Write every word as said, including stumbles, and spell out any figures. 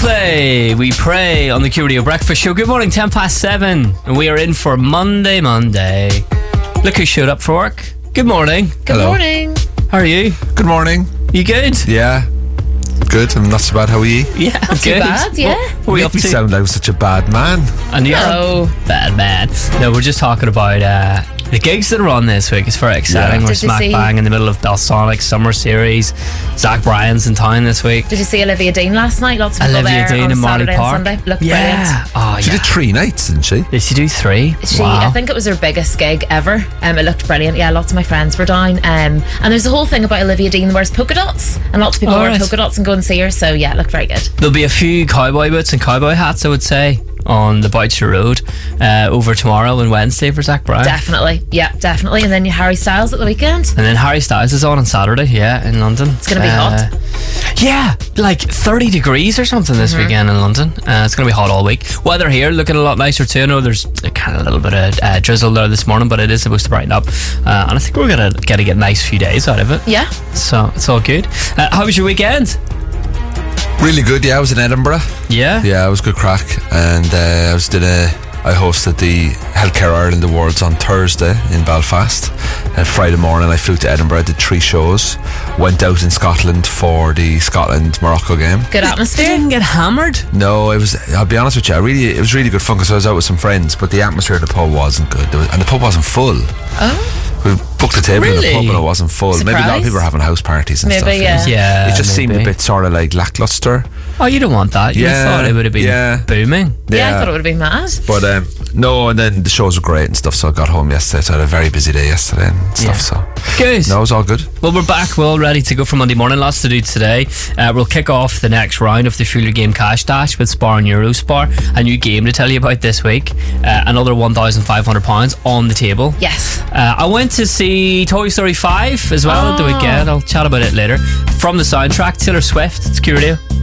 Coldplay, We Pray on the Q Radio Breakfast Show. Good morning, ten past seven. And we are in for Monday, Monday. Look who showed up for work. Good morning. Good Hello. morning. How are you? Good morning. You good? Yeah. Good. I'm not so bad. How are you? Yeah, Not too good. bad, yeah. What, what are we You up make me to? sound like such a bad man. And you're No. a bad man. No, we're just talking about uh, the gigs that are on this week. It's very exciting. Yeah. We're Did you smack see- bang in the middle of Balsonic Summer Series. Zach Bryan's in town this week. Did you see Olivia Dean last night? Lots of people Olivia there Dean on and Marty Saturday Park. and Sunday. Looked Yeah. Oh, She yeah. did three nights, didn't she? Did she do three? brilliant. She, wow. I think it was her biggest gig ever. Um, it looked brilliant. Yeah, lots of my friends were down. Um, and there's a whole thing about Olivia Dean wears polka dots, and lots of people Oh, wear right. polka dots and go and see her. So yeah, it looked very good. There'll be a few cowboy boots and cowboy hats, I would say, on the Boucher Road uh, over tomorrow and Wednesday for Zach Bryan. Definitely, yeah, definitely. And then you Harry Styles at the weekend. And then Harry Styles is on on Saturday, yeah, in London. It's gonna be hot. Yeah, like thirty degrees or something this Mm-hmm. weekend in London. Uh, it's going to be hot all week. Weather here looking a lot nicer too. I know there's a kind of a little bit of uh, drizzle there this morning, but it is supposed to brighten up. Uh, and I think we're going to get to get a nice few days out of it. Yeah. So it's all good. Uh, how was your weekend? Really good. Yeah, I was in Edinburgh. Yeah? Yeah, it was good crack. And uh, I was did a. I hosted the Healthcare Ireland Awards on Thursday in Belfast. And Friday morning I flew to Edinburgh, did three shows. Went out in Scotland for the Scotland-Morocco game. Good You atmosphere. didn't get hammered? No, it was. I'll be honest with you. I really, it was really good fun because I was out with some friends, but the atmosphere of the pub wasn't good, there was, and the pub wasn't full. Oh, We booked a table in the Really? pub and it wasn't full. Maybe a lot of Surprise. people were having house parties and Maybe, stuff. you yeah. know. Yeah. It just seemed a maybe. bit sort of like lackluster. Oh, you don't want that. You Yeah, thought it would have been yeah. booming. yeah, I thought it would have been mad. But um, no, and then the shows were great and stuff. So I got home yesterday. So I had a very busy day yesterday and stuff. Yeah. So Good. no, it was all good. Well, we're back. We're all ready to go for Monday morning. Lots to do today. Uh, we'll kick off the next round of the Fuel Your Game Cash Dash with Spar and Eurospar. A new game to tell you about this week. Uh, another one thousand five hundred pounds on the table. Yes. Uh, I went to see Toy Story five as well at the Oh. weekend. I'll chat about it later. From the soundtrack, Taylor Swift. It's Q Radio.